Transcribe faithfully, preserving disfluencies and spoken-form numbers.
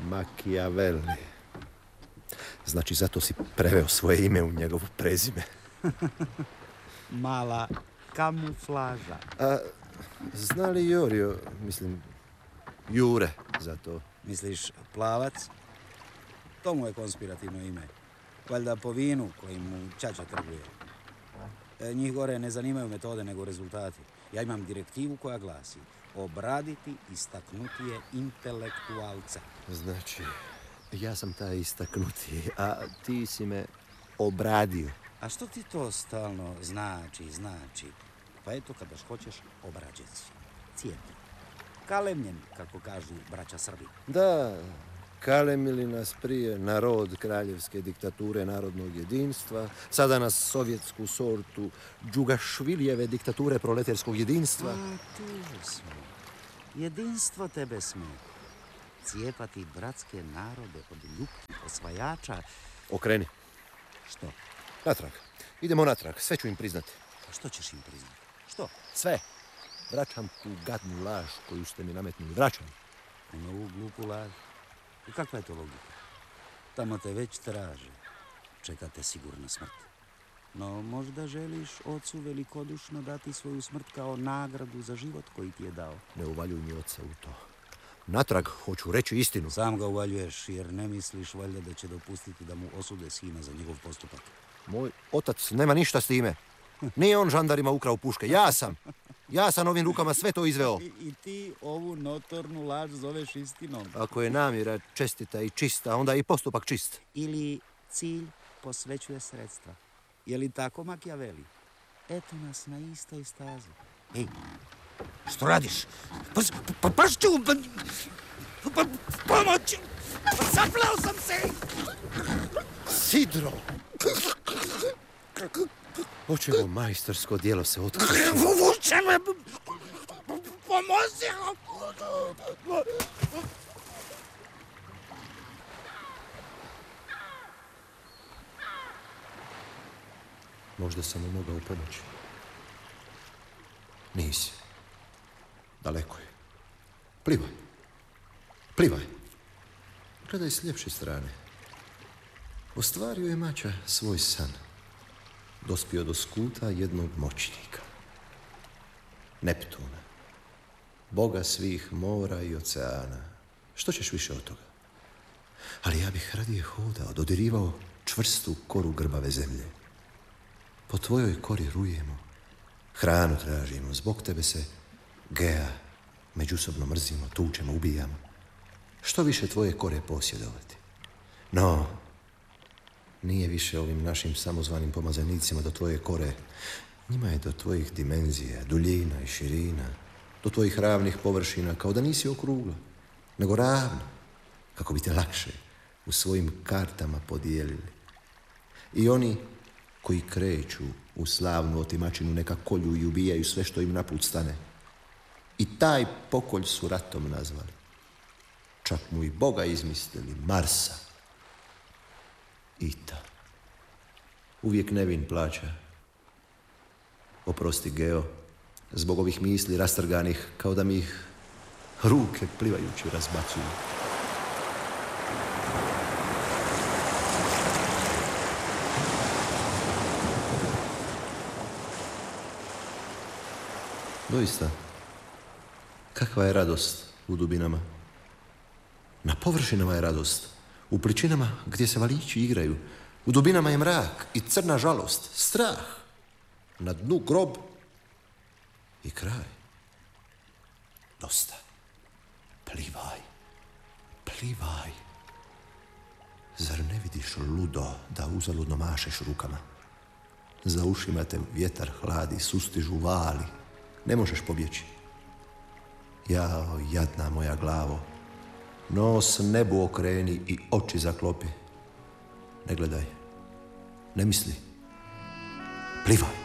Machiavelli. Znači, zato si preveo svoje ime u njegovo prezime. Mala kamuflaža. A zna li Jorio, mislim, Jure za to? Misliš plavac? To mu je konspirativno ime. Valjda po vinu kojim mu ćaća trguje. E, njih gore ne zanimaju metode nego rezultati. Ja imam direktivu koja glasi obraditi istaknutije intelektualce. Znači, ja sam taj istaknutiji, a ti si me obradio. A što ti to stalno znači, znači? Pa eto, kada hoćeš, obrađen si. Cijepljen. Kalemljen, kako kažu braća Srbi. Da, kalemili nas prije narod kraljevske diktature narodnog jedinstva, sada nas sovjetsku sortu Džugašvilijeve diktature proletarskog jedinstva. A, tu smo. Jedinstvo tebe smeta. Cijepati bratske narode od ljubkih osvajača. Okreni. Što? Natrag. Idemo natrag. Sve ću im priznati. A što ćeš im priznati? Što? Sve. Vraćam tu gadnu laž koju ste mi nametnuli. Vraćam. Na ovu glupu laž. I kakva je to logika? Tamo te već traže. Čeka te sigurna smrt. No možda želiš ocu velikodušno dati svoju smrt kao nagradu za život koji ti je dao. Ne uvaljuj mi oca u to. Natrag hoću reći istinu. Sam ga uvaljuješ jer ne misliš valjda da će dopustiti da mu osude sina za njegov postupak. Moj otac nema ništa s time. Nije on žandarima ukrao puške. Ja sam. Ja sam ovim rukama sve to izveo. I, i ti ovu notornu laž zoveš istinom. Ako je namjera čestita i čista, onda je i postupak čist. Ili cilj posvećuje sredstva. Je li tako, Machiavelli? Eto nas na istoj stazi. Ej, što radiš? Pa, pa, pa ću... Pa, pa, pomoć! Pa zaplao sam se! Sidro! Hoćemo majstorsko djelo se otkriti. Vuče me! Pomozi! Možda sam mu mogao pomoći. Nisi. Daleko je. Plivaj. Plivaj. Gledaj s ljepše strane. Ostvario je mača svoj san. Dospio do skuta jednog moćnika. Neptuna. Boga svih mora i oceana. Što ćeš više od toga? Ali ja bih radije hodao, dodirivao čvrstu koru grbave zemlje. Po tvojoj kori rujemo. Hranu tražimo. Zbog tebe se, Gea, međusobno mrzimo, tučemo, ubijamo. Što više tvoje kore posjedovati? No, nije više ovim našim samozvanim pomazanicima do tvoje kore. Njima je do tvojih dimenzija, duljina i širina, do tvojih ravnih površina, kao da nisi okrugla, nego ravna, kako bi te lakše u svojim kartama podijelili. I oni koji kreću u slavnu otimačinu neka kolju i ubijaju sve što im naput stane. I taj pokolj su ratom nazvali. Čak mu i Boga izmislili, Marsa. Ita. Uvijek nevin plaća. Oprosti, Geo, zbog ovih misli rastrganih, kao da mi ih ruke plivajući razbacuju. Doista, kakva je radost u dubinama. Na površinama je radost, u pličinama gdje se valići igraju. U dubinama je mrak i crna žalost, strah. Na dnu grob i kraj. Dosta. Plivaj, plivaj. Zar ne vidiš, ludo, da uzaludno mašeš rukama? Za ušima te vjetar hladi, sustižu vali. Ne možeš pobjeći. Jao, jadna moja glavo. Nos nebu okreni i oči zaklopi. Ne gledaj. Ne misli. Plivaj.